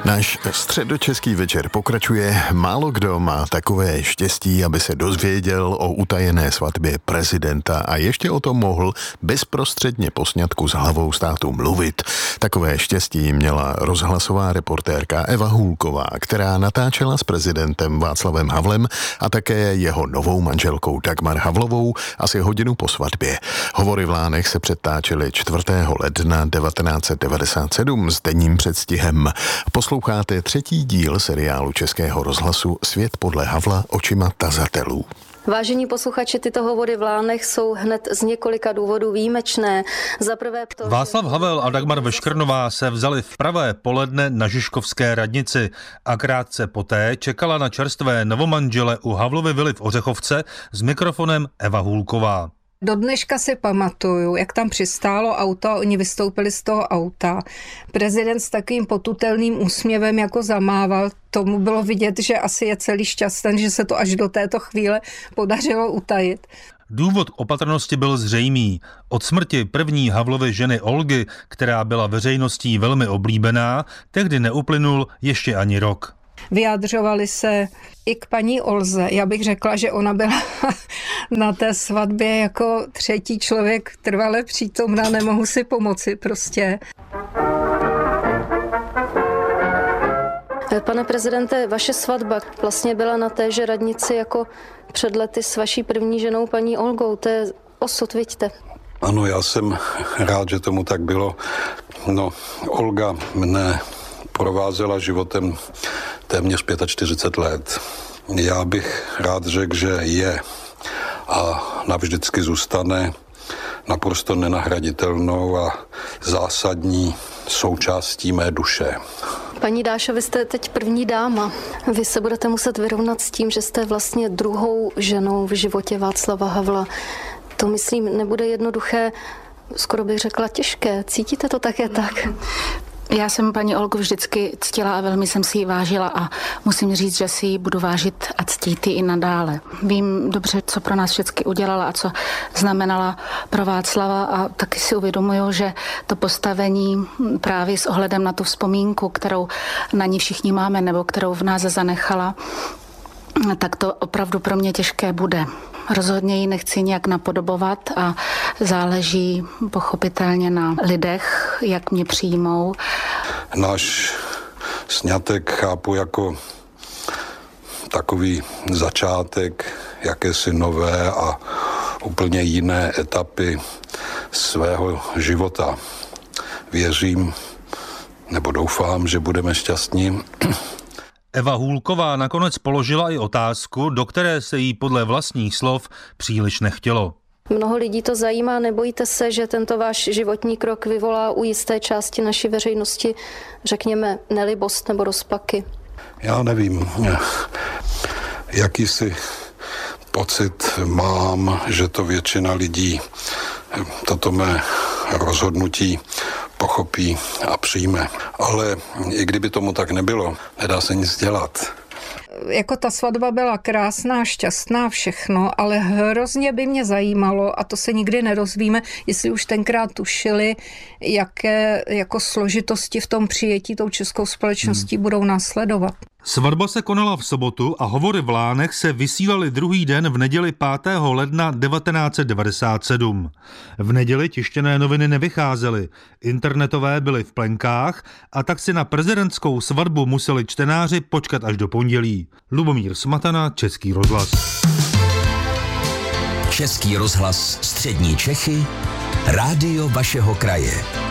Náš středočeský večer pokračuje. Málo kdo má takové štěstí, aby se dozvěděl o utajené svatbě prezidenta a ještě o tom mohl bezprostředně po sňatku s hlavou státu mluvit. Takové štěstí měla rozhlasová reportérka Eva Hůlková, která natáčela s prezidentem Václavem Havlem a také jeho novou manželkou Dagmar Havlovou asi hodinu po svatbě. Hovory v Lánech se přetáčely 4. ledna 1997 s denním předstihem. Posloucháte třetí díl seriálu Českého rozhlasu Svět podle Havla očima tazatelů. Vážení posluchači, tyto hovory v Lánech jsou hned z několika důvodů výjimečné. Za prvé Václav Havel a Dagmar Veškrnová se vzali v pravé poledne na Žižkovské radnici a krátce poté čekala na čerstvé novomanžele u Havlovy vily v Ořechovce s mikrofonem Eva Hůlková. Do dneška si pamatuju, jak tam přistálo auto a oni vystoupili z toho auta. Prezident s takovým potutelným úsměvem jako zamával. Tomu bylo vidět, že asi je celý šťastný, že se to až do této chvíle podařilo utajit. Důvod opatrnosti byl zřejmý. Od smrti první Havlovy ženy Olgy, která byla veřejností velmi oblíbená, tehdy neuplynul ještě ani rok. Vyjadřovali se i k paní Olze. Já bych řekla, že ona byla na té svatbě jako třetí člověk trvale přítomná, nemohu si pomoci prostě. Pane prezidente, vaše svatba vlastně byla na téže radnici jako před lety s vaší první ženou paní Olgou. To je osud, vidíte. Ano, já jsem rád, že tomu tak bylo. No, Olga mne provázela životem téměř 45 let. Já bych rád řekl, že je a navždycky zůstane naprosto nenahraditelnou a zásadní součástí mé duše. Paní Dášo, vy jste teď první dáma. Vy se budete muset vyrovnat s tím, že jste vlastně druhou ženou v životě Václava Havla. To, myslím, nebude jednoduché, skoro bych řekla těžké. Cítíte to také tak? Já jsem paní Olgu vždycky ctila a velmi jsem si ji vážila a musím říct, že si ji budu vážit a ctít i nadále. Vím dobře, co pro nás všechny udělala a co znamenala pro Václava a taky si uvědomuju, že to postavení právě s ohledem na tu vzpomínku, kterou na ní všichni máme nebo kterou v nás zanechala, tak to opravdu pro mě těžké bude. Rozhodně ji nechci nějak napodobovat a záleží pochopitelně na lidech, jak mě přijmou. Náš sňatek chápu jako takový začátek jakési nové a úplně jiné etapy svého života. Věřím, nebo doufám, že budeme šťastní. Eva Hůlková nakonec položila i otázku, do které se jí podle vlastních slov příliš nechtělo. Mnoho lidí to zajímá, nebojíte se, že tento váš životní krok vyvolá u jisté části naší veřejnosti, řekněme, nelibost nebo rozpaky? Já nevím, jakýsi pocit mám, že to většina lidí toto mé rozhodnutí pochopí a přijme. Ale i kdyby tomu tak nebylo, nedá se nic dělat. Jako ta svatba byla krásná, šťastná, všechno, ale hrozně by mě zajímalo, a to se nikdy nerozvíme, jestli už tenkrát tušili, jaké jako složitosti v tom přijetí tou českou společností budou následovat. Svatba se konala v sobotu a hovory v Lánech se vysílaly druhý den v neděli 5. ledna 1997. V neděli tištěné noviny nevycházely, internetové byly v plenkách a tak si na prezidentskou svatbu museli čtenáři počkat až do pondělí. Lubomír Smatana, Český rozhlas. Český rozhlas Střední Čechy, rádio vašeho kraje.